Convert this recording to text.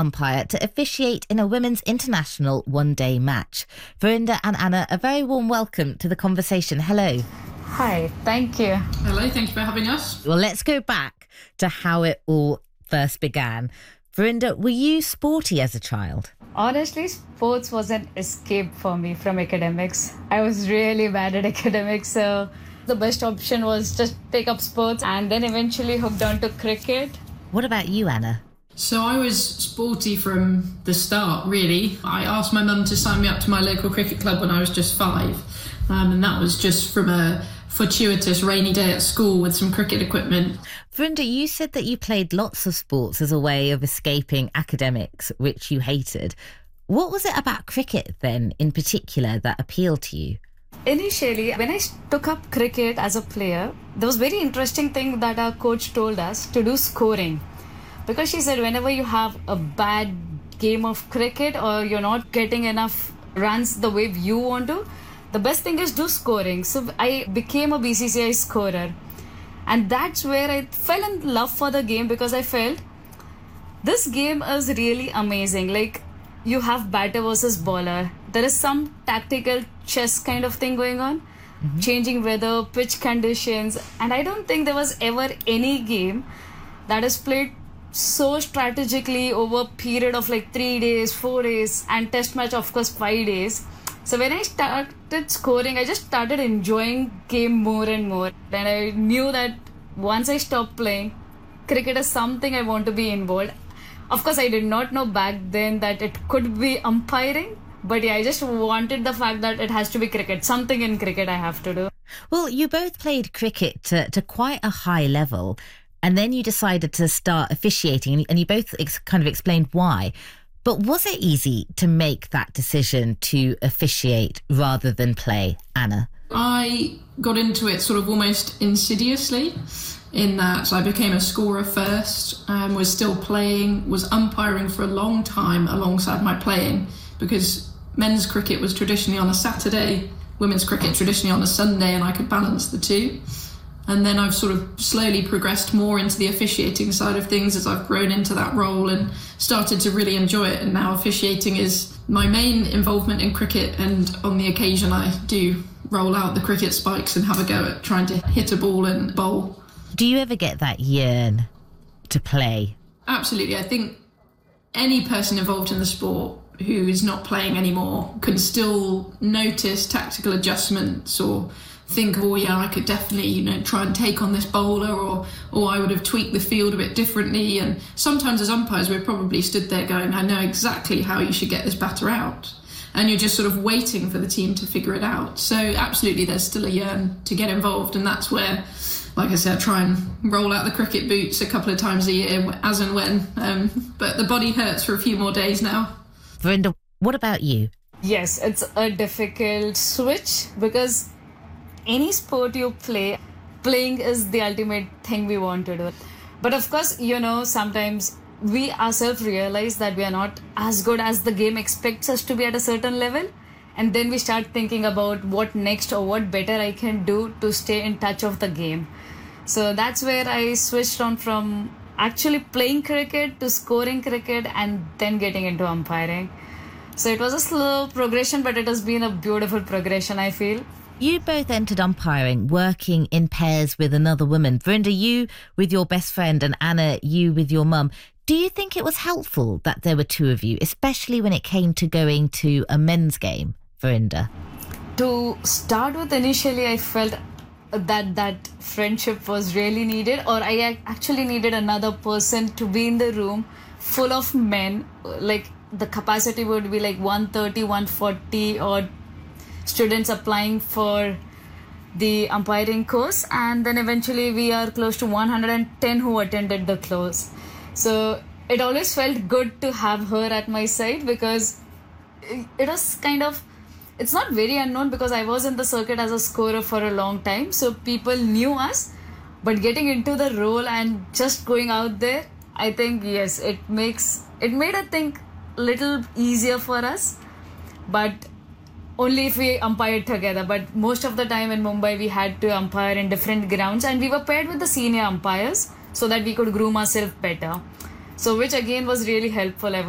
umpire to officiate in a women's international one-day match. Verinda and Anna, a very warm welcome to the conversation. Hello. Hi, thank you. Hello, thank you for having us. Well, let's go back to how it all first began. Verinda, were you sporty as a child? Honestly, sports was an escape for me from academics. I was really bad at academics, so the best option was just pick up sports and then eventually hooked on to cricket. What about you, Anna? So I was sporty from the start, really. I asked my mum to sign me up to my local cricket club when I was just 5. And that was just from a fortuitous rainy day at school with some cricket equipment. Verinda, you said that you played lots of sports as a way of escaping academics, which you hated. What was it about cricket then, in particular, that appealed to you? Initially, when I took up cricket as a player, there was a very interesting thing that our coach told us to do scoring. Because she said whenever you have a bad game of cricket or you're not getting enough runs the way you want to, the best thing is do scoring. So I became a BCCI scorer. And that's where I fell in love for the game because I felt this game is really amazing. Like, you have batter versus bowler. There is some tactical chess kind of thing going on. Changing weather, pitch conditions. And I don't think there was ever any game that is played so strategically over a period of like 3 days, 4 days, and test match, of course, 5 days. So when I started scoring, I just started enjoying game more and more. And I knew that once I stopped playing, cricket is something I want to be involved. Of course, I did not know back then that it could be umpiring. But yeah, I just wanted the fact that it has to be cricket. Something in cricket I have to do. Well, you both played cricket to quite a high level. And then you decided to start officiating. And you both kind of explained why. But was it easy to make that decision to officiate rather than play, Anna? I got into it sort of almost insidiously in that I became a scorer first, was still playing, was umpiring for a long time alongside my playing because men's cricket was traditionally on a Saturday, women's cricket traditionally on a Sunday, and I could balance the two. And then I've sort of slowly progressed more into the officiating side of things as I've grown into that role and started to really enjoy it. And now officiating is my main involvement in cricket. And on the occasion, I do roll out the cricket spikes and have a go at trying to hit a ball and bowl. Do you ever get that yearn to play? Absolutely. I think any person involved in the sport who is not playing anymore can still notice tactical adjustments or think, oh yeah, I could definitely, try and take on this bowler, or I would have tweaked the field a bit differently. And sometimes as umpires, we're probably stood there going, I know exactly how you should get this batter out. And you're just sort of waiting for the team to figure it out. So absolutely, there's still a yearn to get involved. And that's where, like I said, I try and roll out the cricket boots a couple of times a year, as and when. But the body hurts for a few more days now. Verinda, what about you? Yes, it's a difficult switch because any sport you play, playing is the ultimate thing we want to do. But of course, sometimes we ourselves realize that we are not as good as the game expects us to be at a certain level. And then we start thinking about what next or what better I can do to stay in touch of the game. So that's where I switched on from actually playing cricket to scoring cricket and then getting into umpiring. So it was a slow progression, but it has been a beautiful progression, I feel. You both entered umpiring, working in pairs with another woman. Verinda, you with your best friend, and Anna, you with your mum. Do you think it was helpful that there were two of you, especially when it came to going to a men's game, Verinda? To start with, initially, I felt that friendship was really needed, or I actually needed another person to be in the room full of men. Like, the capacity would be like 130, 140 or students applying for the umpiring course, and then eventually we are close to 110 who attended the course. So it always felt good to have her at my side because it was kind of, it's not very unknown because I was in the circuit as a scorer for a long time, so people knew us, but getting into the role and just going out there, I think yes, it made I think little easier for us, but only if we umpired together. But most of the time in Mumbai we had to umpire in different grounds, and we were paired with the senior umpires so that we could groom ourselves better, so which again was really helpful.